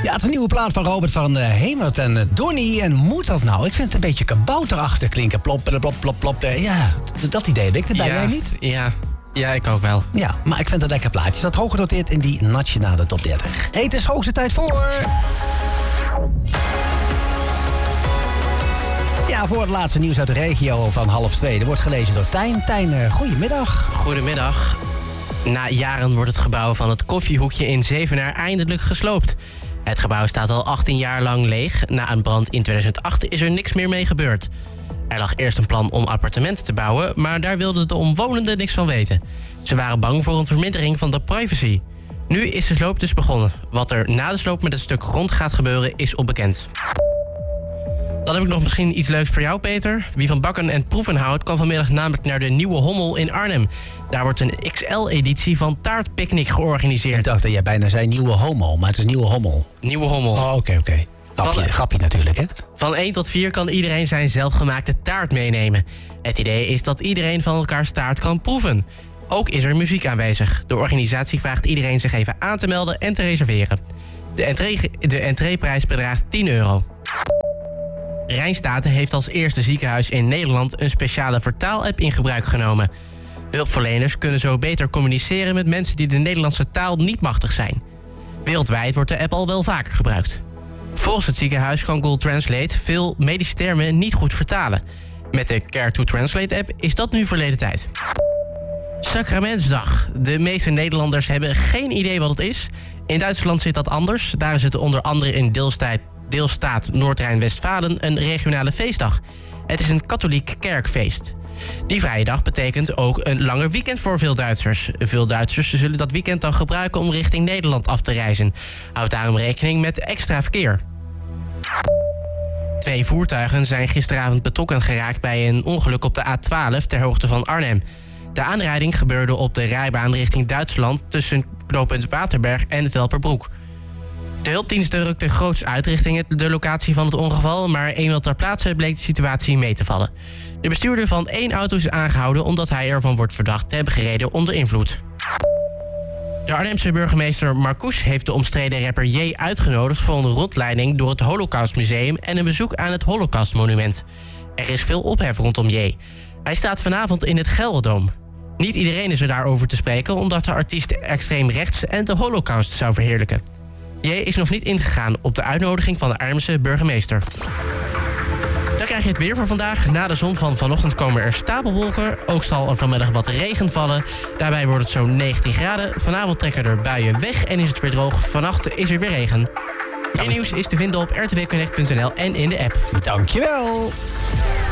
Ja, het is een nieuwe plaat van Robert van Hemert en Donny. En moet dat nou? Ik vind het een beetje kabouterachtig klinken. Plop, plop, plop, plop. Ja, dat idee heb ik erbij. Jij niet? Ja, ik ook wel. Ja, maar ik vind het een lekker plaatje. Dat hoog genoteerd in die nationale top 30. Hey, het is hoogste tijd voor... Ja, voor het laatste nieuws uit de regio van 1:30. Er wordt gelezen door Tijn. Tijn, goedemiddag. Goedemiddag. Na jaren wordt het gebouw van het Koffiehoekje in Zevenaar eindelijk gesloopt. Het gebouw staat al 18 jaar lang leeg. Na een brand in 2008 is er niks meer mee gebeurd. Er lag eerst een plan om appartementen te bouwen, maar daar wilden de omwonenden niks van weten. Ze waren bang voor een vermindering van de privacy. Nu is de sloop dus begonnen. Wat er na de sloop met het stuk grond gaat gebeuren is onbekend. Dan heb ik nog misschien iets leuks voor jou, Peter. Wie van bakken en proeven houdt, kan vanmiddag namelijk naar de Nieuwe Hommel in Arnhem. Daar wordt een XL-editie van Taartpicnic georganiseerd. Ik dacht dat jij bijna zei nieuwe homo, maar het is nieuwe hommel. Nieuwe Hommel. Oh, oké. Grapje natuurlijk, hè? Van 1 tot 4 kan iedereen zijn zelfgemaakte taart meenemen. Het idee is dat iedereen van elkaars taart kan proeven. Ook is er muziek aanwezig. De organisatie vraagt iedereen zich even aan te melden en te reserveren. De entreeprijs bedraagt €10. Rijnstate heeft als eerste ziekenhuis in Nederland een speciale vertaal-app in gebruik genomen. Hulpverleners kunnen zo beter communiceren met mensen die de Nederlandse taal niet machtig zijn. Wereldwijd wordt de app al wel vaker gebruikt. Volgens het ziekenhuis kan Google Translate veel medische termen niet goed vertalen. Met de Care to Translate app is dat nu verleden tijd. Sacramentsdag. De meeste Nederlanders hebben geen idee wat het is. In Duitsland zit dat anders. Daar is het onder andere in deelstaat Noord-Rijn-Westfalen een regionale feestdag. Het is een katholiek kerkfeest. Die vrije dag betekent ook een langer weekend voor veel Duitsers. Veel Duitsers zullen dat weekend dan gebruiken om richting Nederland af te reizen. Houd daarom rekening met extra verkeer. 2 voertuigen zijn gisteravond betrokken geraakt bij een ongeluk op de A12 ter hoogte van Arnhem. De aanrijding gebeurde op de rijbaan richting Duitsland tussen knooppunt Waterberg en Velperbroek. De hulpdiensten rukten groots uit richting de locatie van het ongeval, maar eenmaal ter plaatse bleek de situatie mee te vallen. De bestuurder van 1 auto is aangehouden omdat hij ervan wordt verdacht te hebben gereden onder invloed. De Arnhemse burgemeester Marcouch heeft de omstreden rapper J uitgenodigd voor een rondleiding door het Holocaustmuseum en een bezoek aan het Holocaustmonument. Er is veel ophef rondom J. Hij staat vanavond in het Gelderdoom. Niet iedereen is er daarover te spreken omdat de artiest extreem rechts en de Holocaust zou verheerlijken. J is nog niet ingegaan op de uitnodiging van de Arnhemse burgemeester. Dan krijg je het weer voor vandaag. Na de zon van vanochtend komen er stapelwolken. Ook zal er vanmiddag wat regen vallen. Daarbij wordt het zo'n 19 graden. Vanavond trekken er buien weg en is het weer droog. Vannacht is er weer regen. Meer nieuws is te vinden op rtvconnect.nl en in de app. Dankjewel.